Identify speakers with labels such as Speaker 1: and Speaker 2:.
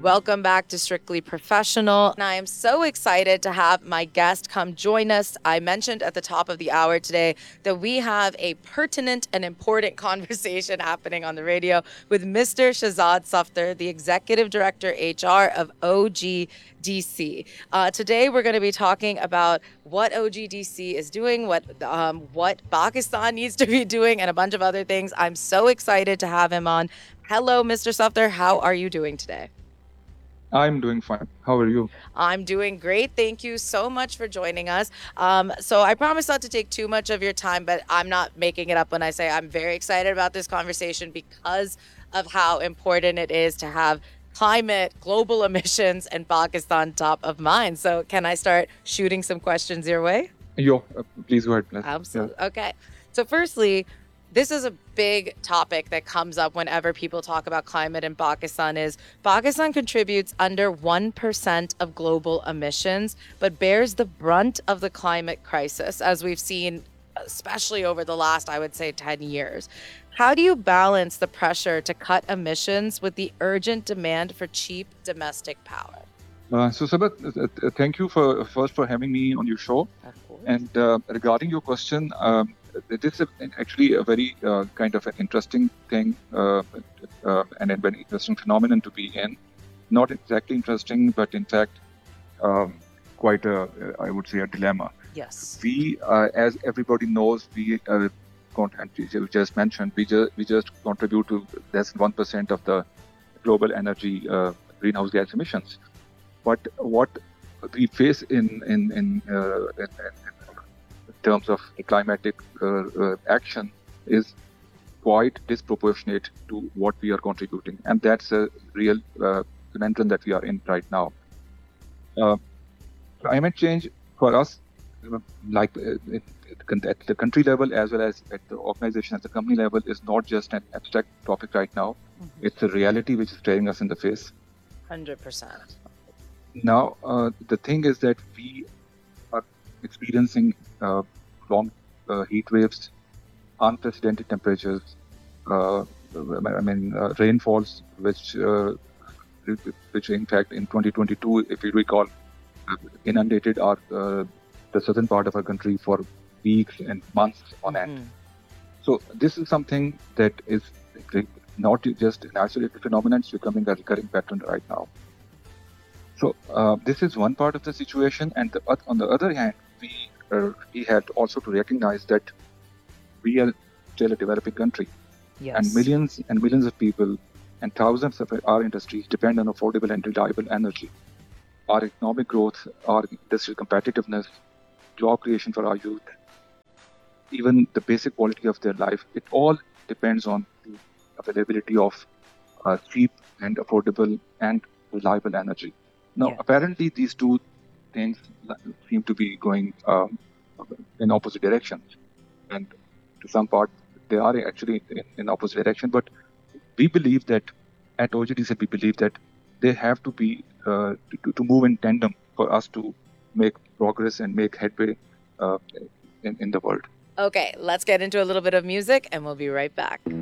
Speaker 1: Welcome back to Strictly Professional. And I am so excited to have my guest come join us. I mentioned at the top of the hour today that we have a pertinent and important conversation happening on the radio with Mr. Shehzad Safdar, the Executive Director HR of OGDC. Today, we're going to be talking about what OGDC is doing, what Pakistan needs to be doing, and a bunch of other things. I'm so excited to have him on. Hello, Mr. Safdar. How are you doing today?
Speaker 2: I'm doing fine. How are you?
Speaker 1: I'm doing great. Thank you so much for joining us. So I promise not to take too much of your time, but I'm not making it up when I say I'm very excited about this conversation because of how important it is to have climate, global emissions, and Pakistan top of mind. So can I start shooting some questions your way?
Speaker 2: Please go ahead.
Speaker 1: Absolutely. Yeah. Okay. So firstly, this is a big topic that comes up whenever people talk about climate in Pakistan is Pakistan contributes under 1% of global emissions, but bears the brunt of the climate crisis, as we've seen, especially over the last, I would say, 10 years. How do you balance the pressure to cut emissions with the urgent demand for cheap domestic power?
Speaker 2: Sabat, thank you for having me on your show. And regarding your question, this is actually a very kind of an interesting thing and a very interesting phenomenon to be in. Not exactly interesting, but in fact, quite I would say, a dilemma.
Speaker 1: Yes.
Speaker 2: We, as everybody knows, we just mentioned, we just contribute to less than 1% of the global energy greenhouse gas emissions. But what we face in terms of climatic action is quite disproportionate to what we are contributing, and that's a real conundrum that we are in right now. Climate change for us, like at the country level as well as at the organization, at the company level, is not just an abstract topic right now. Mm-hmm. It's a reality which is staring us in the face.
Speaker 1: 100%.
Speaker 2: Now, the thing is that we are experiencing long heat waves, unprecedented temperatures, rainfalls, which in fact in 2022, if you recall, inundated the southern part of our country for weeks and months on end. Mm-hmm. So this is something that is not just an isolated phenomenon, it's becoming a recurring pattern right now. So this is one part of the situation, and on the other hand, we had also to recognize that we are still a developing country. Yes. And millions of people and thousands of our industries depend on affordable and reliable energy. Our economic growth, our industrial competitiveness, job creation for our youth, even the basic quality of their life, it all depends on the availability of cheap and affordable and reliable energy. Now, apparently, these two things seem to be going in opposite directions, and to some part, they are actually in opposite direction. But we believe that at OGDC, we believe that they have to be to move in tandem for us to make progress and make headway in the world.
Speaker 1: Okay, let's get into a little bit of music, and we'll be right back.